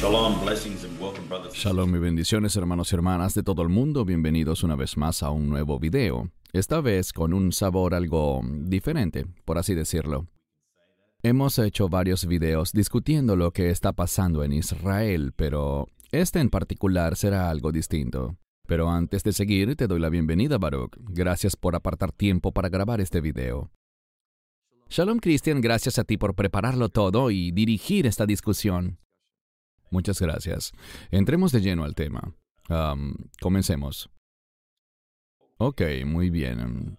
Shalom, blessings and welcome, brothers. Shalom y bendiciones, hermanos y hermanas de todo el mundo. Bienvenidos una vez más a un nuevo video. Esta vez con un sabor algo diferente, por así decirlo. Hemos hecho varios videos discutiendo lo que está pasando en Israel, pero este en particular será algo distinto. Pero antes de seguir, te doy la bienvenida, Baruch. Gracias por apartar tiempo para grabar este video. Shalom, Cristian, gracias a ti por prepararlo todo y dirigir esta discusión. Muchas gracias. Entremos de lleno al tema. Comencemos. Ok, muy bien.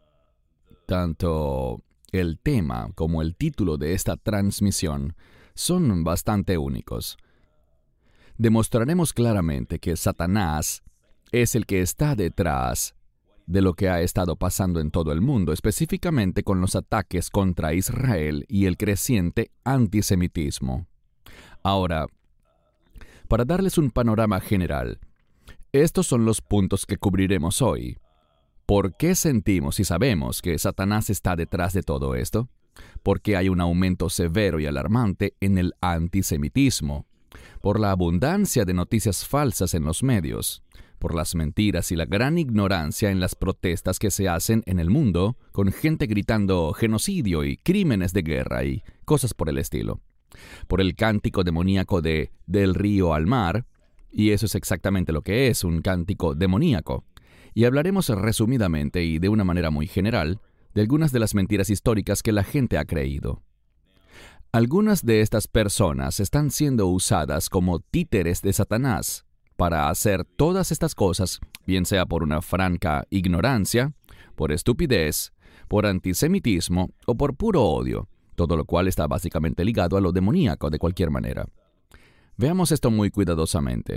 Tanto el tema como el título de esta transmisión son bastante únicos. Demostraremos claramente que Satanás es el que está detrás de lo que ha estado pasando en todo el mundo, específicamente con los ataques contra Israel y el creciente antisemitismo. Ahora, para darles un panorama general, estos son los puntos que cubriremos hoy. ¿Por qué sentimos y sabemos que Satanás está detrás de todo esto? ¿Por qué hay un aumento severo y alarmante en el antisemitismo? Por la abundancia de noticias falsas en los medios, por las mentiras y la gran ignorancia en las protestas que se hacen en el mundo, con gente gritando genocidio y crímenes de guerra y cosas por el estilo. Por el cántico demoníaco de Del río al mar, y eso es exactamente lo que es, un cántico demoníaco. Y hablaremos resumidamente y de una manera muy general de algunas de las mentiras históricas que la gente ha creído. Algunas de estas personas están siendo usadas como títeres de Satanás para hacer todas estas cosas, bien sea por una franca ignorancia, por estupidez, por antisemitismo o por puro odio. Todo lo cual está básicamente ligado a lo demoníaco de cualquier manera. Veamos esto muy cuidadosamente.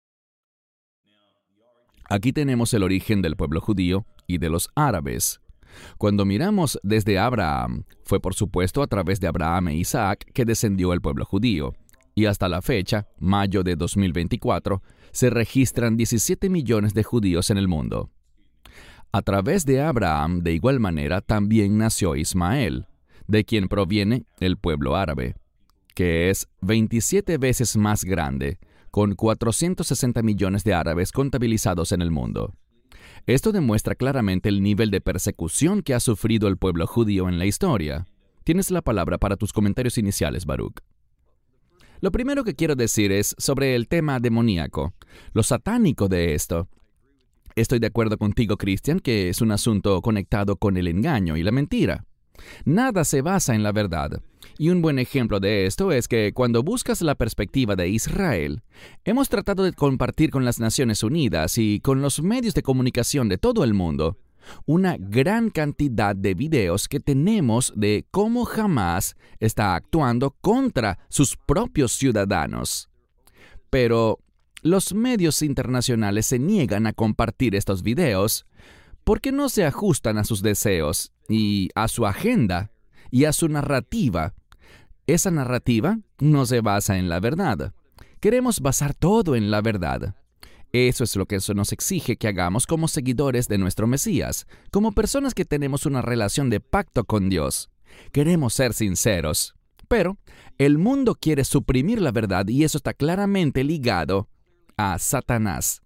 Aquí tenemos el origen del pueblo judío y de los árabes. Cuando miramos desde Abraham, fue por supuesto a través de Abraham e Isaac que descendió el pueblo judío. Y hasta la fecha, mayo de 2024, se registran 17 millones de judíos en el mundo. A través de Abraham, de igual manera, también nació Ismael, de quien proviene el pueblo árabe, que es 27 veces más grande, con 460 millones de árabes contabilizados en el mundo. Esto demuestra claramente el nivel de persecución que ha sufrido el pueblo judío en la historia. Tienes la palabra para tus comentarios iniciales, Baruch. Lo primero que quiero decir es sobre el tema demoníaco, lo satánico de esto. Estoy de acuerdo contigo, Cristian, que es un asunto conectado con el engaño y la mentira. Nada se basa en la verdad. Y un buen ejemplo de esto es que cuando buscas la perspectiva de Israel, hemos tratado de compartir con las Naciones Unidas y con los medios de comunicación de todo el mundo una gran cantidad de videos que tenemos de cómo Hamás está actuando contra sus propios ciudadanos. Pero los medios internacionales se niegan a compartir estos videos porque no se ajustan a sus deseos y a su agenda y a su narrativa. Esa narrativa no se basa en la verdad. Queremos basar todo en la verdad. Eso es lo que eso nos exige que hagamos como seguidores de nuestro Mesías, como personas que tenemos una relación de pacto con Dios. Queremos ser sinceros. Pero el mundo quiere suprimir la verdad y eso está claramente ligado a Satanás.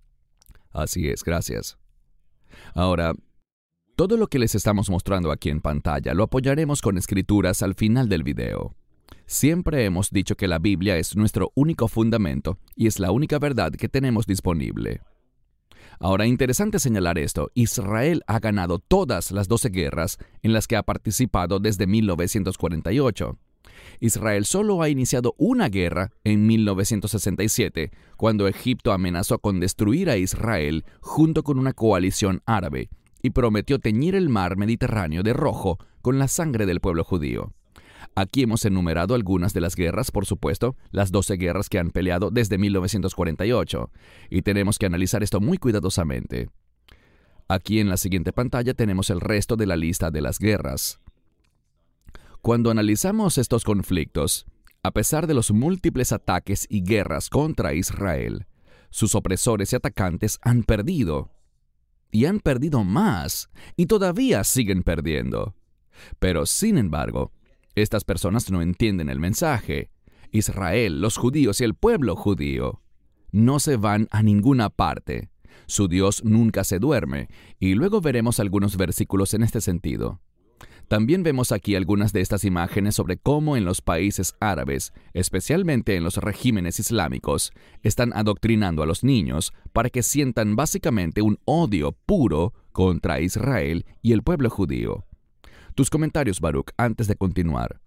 Así es, gracias. Ahora, todo lo que les estamos mostrando aquí en pantalla lo apoyaremos con escrituras al final del video. Siempre hemos dicho que la Biblia es nuestro único fundamento y es la única verdad que tenemos disponible. Ahora, interesante señalar esto, Israel ha ganado todas las 12 guerras en las que ha participado desde 1948. Israel solo ha iniciado una guerra en 1967, cuando Egipto amenazó con destruir a Israel junto con una coalición árabe y prometió teñir el mar Mediterráneo de rojo con la sangre del pueblo judío. Aquí hemos enumerado algunas de las guerras, por supuesto, las 12 guerras que han peleado desde 1948, y tenemos que analizar esto muy cuidadosamente. Aquí en la siguiente pantalla tenemos el resto de la lista de las guerras. Cuando analizamos estos conflictos, a pesar de los múltiples ataques y guerras contra Israel, sus opresores y atacantes han perdido. Y han perdido más, y todavía siguen perdiendo. Pero, sin embargo, estas personas no entienden el mensaje. Israel, los judíos y el pueblo judío no se van a ninguna parte. Su Dios nunca se duerme, y luego veremos algunos versículos en este sentido. También vemos aquí algunas de estas imágenes sobre cómo en los países árabes, especialmente en los regímenes islámicos, están adoctrinando a los niños para que sientan básicamente un odio puro contra Israel y el pueblo judío. Tus comentarios, Baruch, antes de continuar.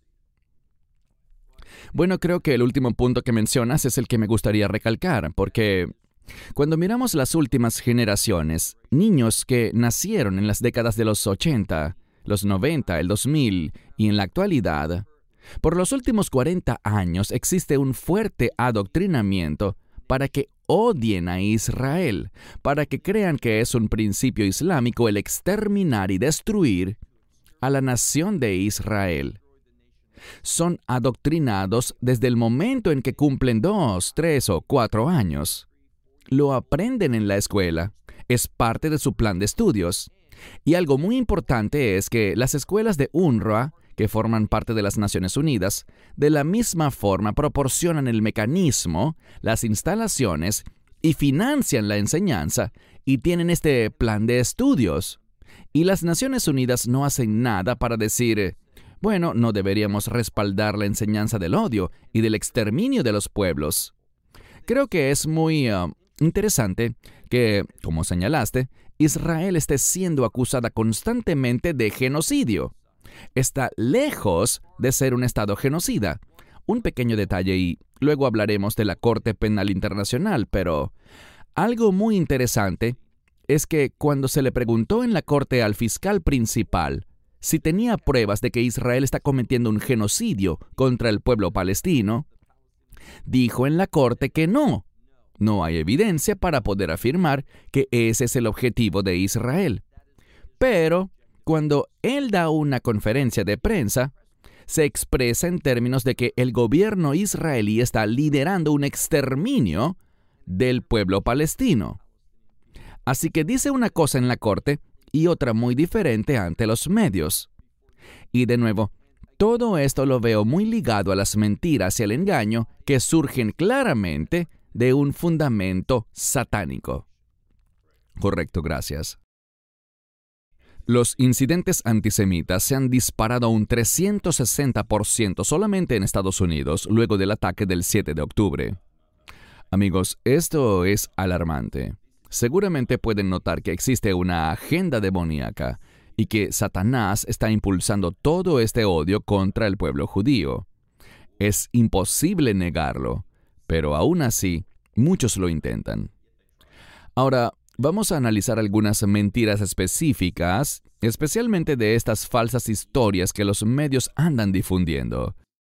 Bueno, creo que el último punto que mencionas es el que me gustaría recalcar, porque cuando miramos las últimas generaciones, niños que nacieron en las décadas de los 80, los 90, el 2000 y en la actualidad, por los últimos 40 años existe un fuerte adoctrinamiento para que odien a Israel, para que crean que es un principio islámico el exterminar y destruir a la nación de Israel. Son adoctrinados desde el momento en que cumplen 2, 3 o 4 años. Lo aprenden en la escuela, es parte de su plan de estudios. Y algo muy importante es que las escuelas de UNRWA, que forman parte de las Naciones Unidas, de la misma forma proporcionan el mecanismo, las instalaciones y financian la enseñanza y tienen este plan de estudios. Y las Naciones Unidas no hacen nada para decir, bueno, no deberíamos respaldar la enseñanza del odio y del exterminio de los pueblos. Creo que es muy interesante que, como señalaste, Israel esté siendo acusada constantemente de genocidio. Está lejos de ser un estado genocida. Un pequeño detalle y luego hablaremos de la Corte Penal Internacional, pero algo muy interesante es que cuando se le preguntó en la corte al fiscal principal si tenía pruebas de que Israel está cometiendo un genocidio contra el pueblo palestino, dijo en la corte que no. No hay evidencia para poder afirmar que ese es el objetivo de Israel. Pero, cuando él da una conferencia de prensa, se expresa en términos de que el gobierno israelí está liderando un exterminio del pueblo palestino. Así que dice una cosa en la corte y otra muy diferente ante los medios. Y de nuevo, todo esto lo veo muy ligado a las mentiras y al engaño que surgen claramente de un fundamento satánico. Correcto, gracias. Los incidentes antisemitas se han disparado un 360% solamente en Estados Unidos luego del ataque del 7 de octubre. Amigos, esto es alarmante. Seguramente pueden notar que existe una agenda demoníaca y que Satanás está impulsando todo este odio contra el pueblo judío. Es imposible negarlo, pero aún así, muchos lo intentan. Ahora, vamos a analizar algunas mentiras específicas, especialmente de estas falsas historias que los medios andan difundiendo.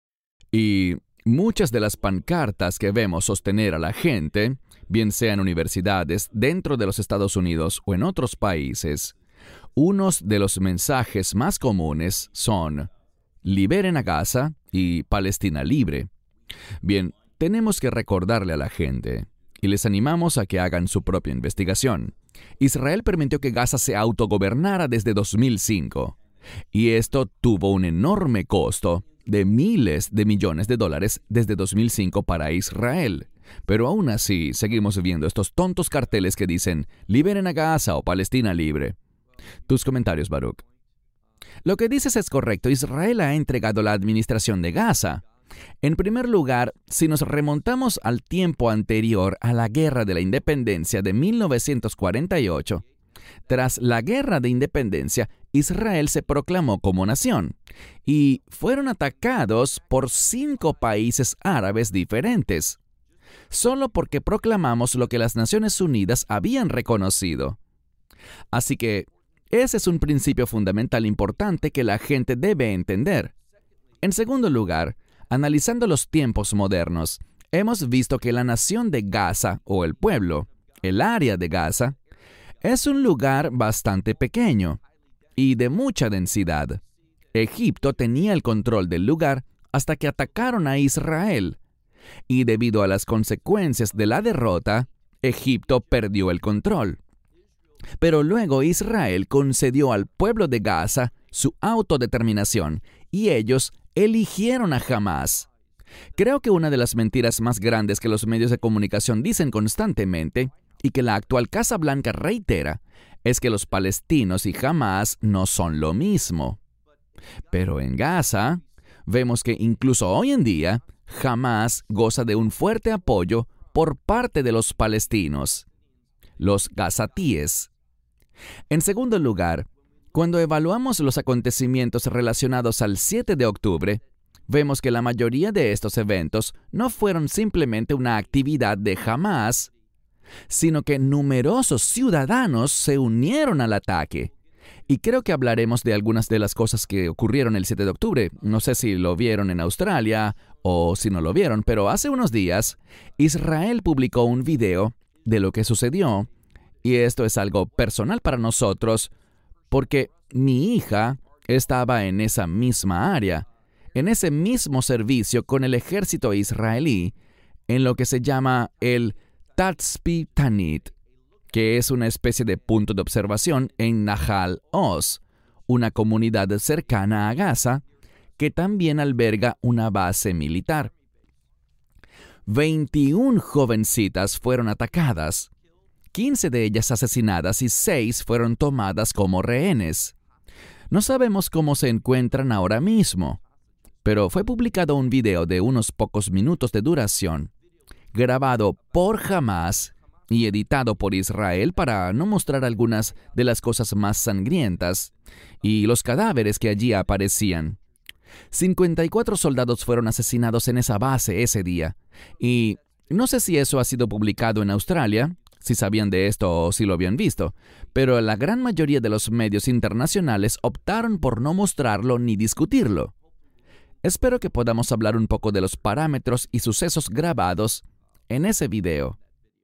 Y muchas de las pancartas que vemos sostener a la gente, bien sea en universidades dentro de los Estados Unidos o en otros países, unos de los mensajes más comunes son «Liberen a Gaza» y «Palestina libre». Bien, tenemos que recordarle a la gente, y les animamos a que hagan su propia investigación. Israel permitió que Gaza se autogobernara desde 2005, y esto tuvo un enorme costo de miles de millones de dólares desde 2005 para Israel. Pero aún así, seguimos viendo estos tontos carteles que dicen «Liberen a Gaza» o «Palestina libre». Tus comentarios, Baruch. Lo que dices es correcto. Israel ha entregado la administración de Gaza. En primer lugar, si nos remontamos al tiempo anterior a la Guerra de la Independencia de 1948, tras la Guerra de Independencia, Israel se proclamó como nación y fueron atacados por 5 países árabes diferentes, solo porque proclamamos lo que las Naciones Unidas habían reconocido. Así que ese es un principio fundamental importante que la gente debe entender. En segundo lugar, analizando los tiempos modernos, hemos visto que la nación de Gaza, o el pueblo, el área de Gaza, es un lugar bastante pequeño y de mucha densidad. Egipto tenía el control del lugar hasta que atacaron a Israel, y debido a las consecuencias de la derrota, Egipto perdió el control. Pero luego Israel concedió al pueblo de Gaza su autodeterminación y ellos eligieron a Hamás. Creo que una de las mentiras más grandes que los medios de comunicación dicen constantemente y que la actual Casa Blanca reitera es que los palestinos y Hamás no son lo mismo. Pero en Gaza, vemos que incluso hoy en día, Hamás goza de un fuerte apoyo por parte de los palestinos, los gazatíes. En segundo lugar, cuando evaluamos los acontecimientos relacionados al 7 de octubre, vemos que la mayoría de estos eventos no fueron simplemente una actividad de Hamás, sino que numerosos ciudadanos se unieron al ataque. Y creo que hablaremos de algunas de las cosas que ocurrieron el 7 de octubre. No sé si lo vieron en Australia o si no lo vieron, pero hace unos días Israel publicó un video de lo que sucedió. Y esto es algo personal para nosotros porque mi hija estaba en esa misma área, en ese mismo servicio con el ejército israelí, en lo que se llama el Tatzpitanit, que es una especie de punto de observación en Nahal Oz, una comunidad cercana a Gaza, que también alberga una base militar. 21 jovencitas fueron atacadas, 15 de ellas asesinadas y 6 fueron tomadas como rehenes. No sabemos cómo se encuentran ahora mismo, pero fue publicado un video de unos pocos minutos de duración, grabado por Hamás y editado por Israel para no mostrar algunas de las cosas más sangrientas y los cadáveres que allí aparecían. 54 soldados fueron asesinados en esa base ese día, y no sé si eso ha sido publicado en Australia, si sabían de esto o si lo habían visto, pero la gran mayoría de los medios internacionales optaron por no mostrarlo ni discutirlo. Espero que podamos hablar un poco de los parámetros y sucesos grabados en ese video.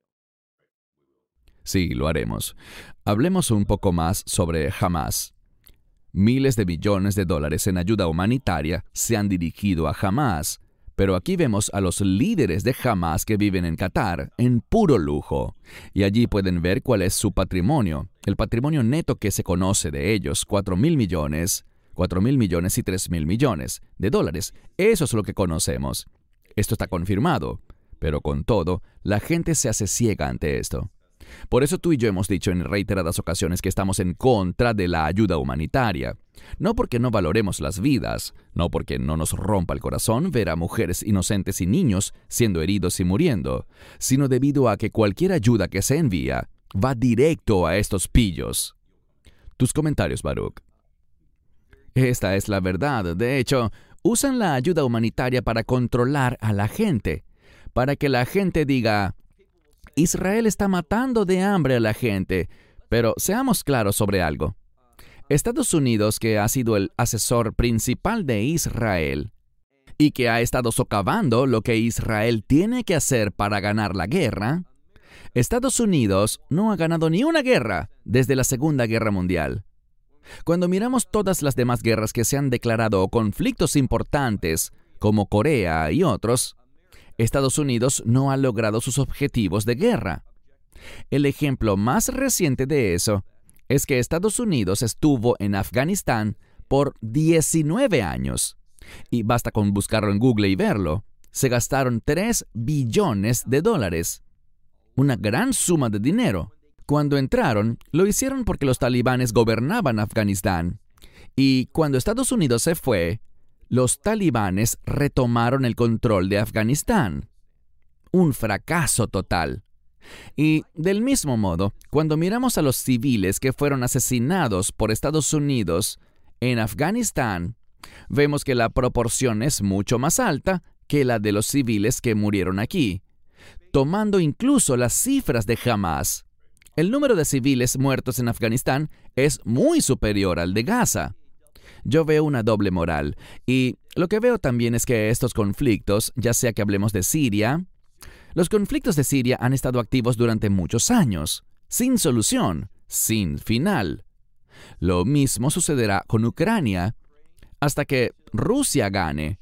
Sí, lo haremos. Hablemos un poco más sobre Hamás. Miles de billones de dólares en ayuda humanitaria se han dirigido a Hamás, pero aquí vemos a los líderes de Hamás que viven en Qatar en puro lujo, y allí pueden ver cuál es su patrimonio, el patrimonio neto que se conoce de ellos, 4.000 millones y 3.000 millones de dólares. Eso es lo que conocemos. Esto está confirmado, pero con todo, la gente se hace ciega ante esto. Por eso tú y yo hemos dicho en reiteradas ocasiones que estamos en contra de la ayuda humanitaria. No porque no valoremos las vidas, no porque no nos rompa el corazón ver a mujeres inocentes y niños siendo heridos y muriendo, sino debido a que cualquier ayuda que se envía va directo a estos pillos. Tus comentarios, Baruch. Esta es la verdad. De hecho, usan la ayuda humanitaria para controlar a la gente, para que la gente diga: Israel está matando de hambre a la gente. Pero seamos claros sobre algo. Estados Unidos, que ha sido el asesor principal de Israel y que ha estado socavando lo que Israel tiene que hacer para ganar la guerra, Estados Unidos no ha ganado ni una guerra desde la Segunda Guerra Mundial. Cuando miramos todas las demás guerras que se han declarado o conflictos importantes, como Corea y otros, Estados Unidos no ha logrado sus objetivos de guerra. El ejemplo más reciente de eso es que Estados Unidos estuvo en Afganistán por 19 años. Y basta con buscarlo en Google y verlo. Se gastaron 3 billones de dólares. Una gran suma de dinero. Cuando entraron, lo hicieron porque los talibanes gobernaban Afganistán. Y cuando Estados Unidos se fue, los talibanes retomaron el control de Afganistán. Un fracaso total. Y del mismo modo, cuando miramos a los civiles que fueron asesinados por Estados Unidos en Afganistán, vemos que la proporción es mucho más alta que la de los civiles que murieron aquí, tomando incluso las cifras de Hamás. El número de civiles muertos en Afganistán es muy superior al de Gaza. Yo veo una doble moral, y lo que veo también es que estos conflictos, ya sea que hablemos de Siria, los conflictos de Siria han estado activos durante muchos años, sin solución, sin final. Lo mismo sucederá con Ucrania, hasta que Rusia gane.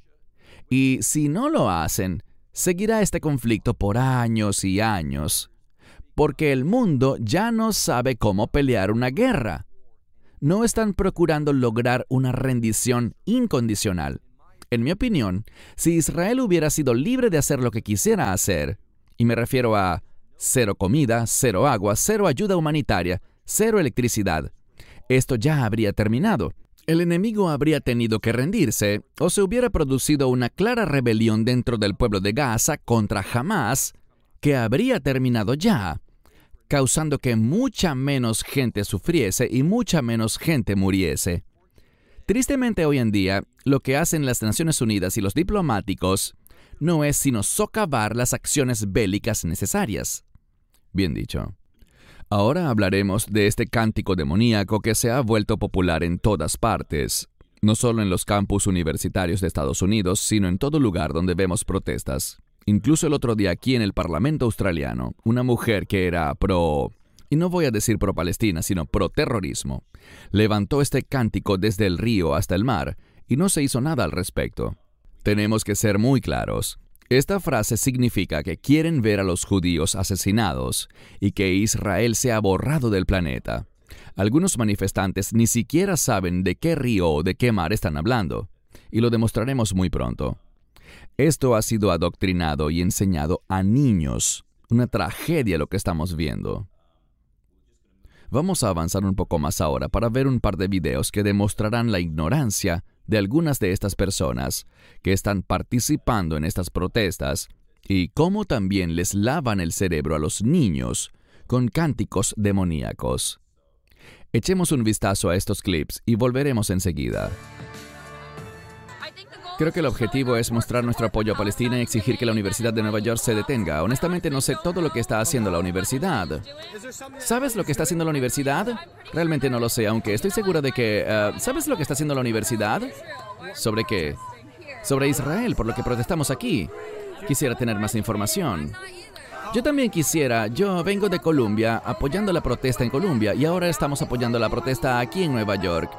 Y si no lo hacen, seguirá este conflicto por años y años, porque el mundo ya no sabe cómo pelear una guerra. No están procurando lograr una rendición incondicional. En mi opinión, si Israel hubiera sido libre de hacer lo que quisiera hacer, y me refiero a cero comida, cero agua, cero ayuda humanitaria, cero electricidad, esto ya habría terminado. El enemigo habría tenido que rendirse, o se hubiera producido una clara rebelión dentro del pueblo de Gaza contra Hamás, que habría terminado ya, causando que mucha menos gente sufriese y mucha menos gente muriese. Tristemente hoy en día, lo que hacen las Naciones Unidas y los diplomáticos no es sino socavar las acciones bélicas necesarias. Bien dicho. Ahora hablaremos de este cántico demoníaco que se ha vuelto popular en todas partes, no solo en los campus universitarios de Estados Unidos, sino en todo lugar donde vemos protestas. Incluso el otro día aquí en el Parlamento australiano, una mujer que era y no voy a decir pro-Palestina, sino pro-terrorismo, levantó este cántico desde el río hasta el mar y no se hizo nada al respecto. Tenemos que ser muy claros. Esta frase significa que quieren ver a los judíos asesinados y que Israel sea borrado del planeta. Algunos manifestantes ni siquiera saben de qué río o de qué mar están hablando, y lo demostraremos muy pronto. Esto ha sido adoctrinado y enseñado a niños. Una tragedia lo que estamos viendo. Vamos a avanzar un poco más ahora para ver un par de videos que demostrarán la ignorancia de algunas de estas personas que están participando en estas protestas y cómo también les lavan el cerebro a los niños con cánticos demoníacos. Echemos un vistazo a estos clips y volveremos enseguida. Creo que el objetivo es mostrar nuestro apoyo a Palestina y exigir que la Universidad de Nueva York se detenga. Honestamente no sé todo lo que está haciendo la universidad. ¿Sabes lo que está haciendo la universidad? Realmente no lo sé, aunque estoy segura de que... ¿Sabes lo que está haciendo la universidad? ¿Sobre qué? Sobre Israel, por lo que protestamos aquí. Quisiera tener más información. Yo también quisiera. Yo vengo de Columbia, apoyando la protesta en Columbia, y ahora estamos apoyando la protesta aquí en Nueva York.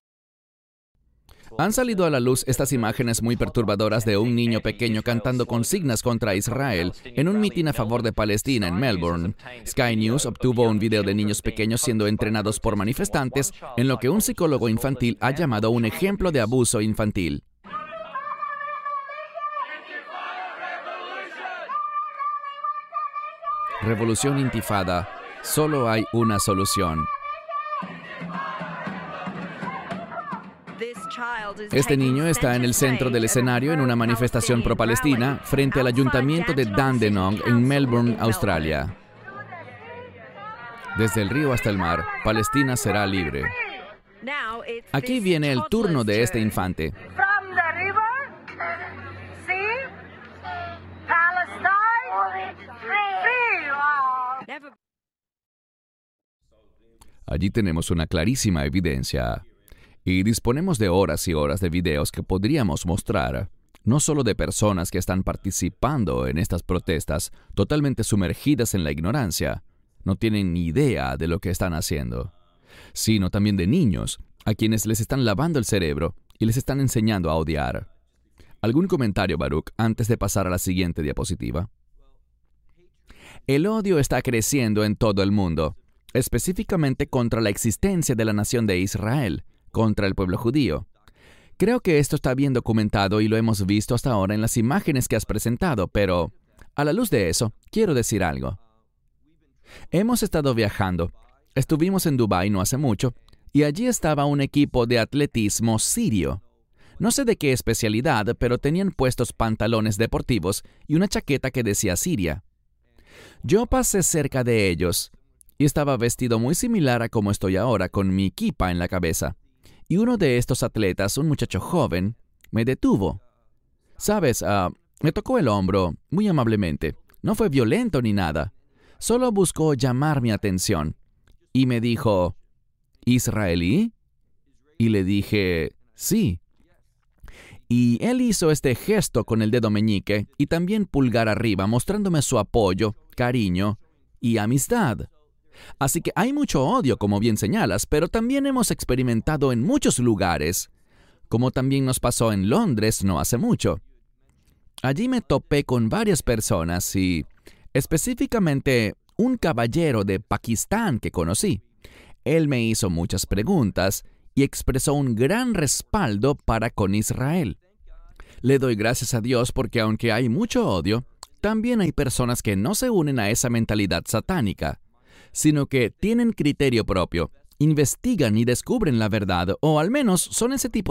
Han salido a la luz estas imágenes muy perturbadoras de un niño pequeño cantando consignas contra Israel en un mitin a favor de Palestina en Melbourne. Sky News obtuvo un video de niños pequeños siendo entrenados por manifestantes en lo que un psicólogo infantil ha llamado un ejemplo de abuso infantil. Revolución Intifada. Solo hay una solución. Este niño está en el centro del escenario en una manifestación pro-Palestina frente al ayuntamiento de Dandenong en Melbourne, Australia. Desde el río hasta el mar, Palestina será libre. Aquí viene el turno de este infante. Allí tenemos una clarísima evidencia. Y disponemos de horas y horas de videos que podríamos mostrar, no solo de personas que están participando en estas protestas, totalmente sumergidas en la ignorancia, no tienen ni idea de lo que están haciendo, sino también de niños, a quienes les están lavando el cerebro y les están enseñando a odiar. ¿Algún comentario, Baruch, antes de pasar a la siguiente diapositiva? El odio está creciendo en todo el mundo, específicamente contra la existencia de la nación de Israel, contra el pueblo judío. Creo que esto está bien documentado y lo hemos visto hasta ahora en las imágenes que has presentado, pero a la luz de eso, quiero decir algo. Hemos estado viajando. Estuvimos en Dubái no hace mucho, y allí estaba un equipo de atletismo sirio. No sé de qué especialidad, pero tenían puestos pantalones deportivos y una chaqueta que decía Siria. Yo pasé cerca de ellos, y estaba vestido muy similar a como estoy ahora, con mi kipa en la cabeza. Y uno de estos atletas, un muchacho joven, me detuvo. ¿Sabes? Me tocó el hombro, muy amablemente. No fue violento ni nada. Solo buscó llamar mi atención. Y me dijo, ¿israelí? Y le dije, sí. Y él hizo este gesto con el dedo meñique y también pulgar arriba, mostrándome su apoyo, cariño y amistad. Así que hay mucho odio, como bien señalas, pero también hemos experimentado en muchos lugares, como también nos pasó en Londres no hace mucho. Allí me topé con varias personas y, específicamente, un caballero de Pakistán que conocí. Él me hizo muchas preguntas y expresó un gran respaldo para con Israel. Le doy gracias a Dios porque aunque hay mucho odio, también hay personas que no se unen a esa mentalidad satánica, sino que tienen criterio propio, investigan y descubren la verdad, o al menos son ese tipo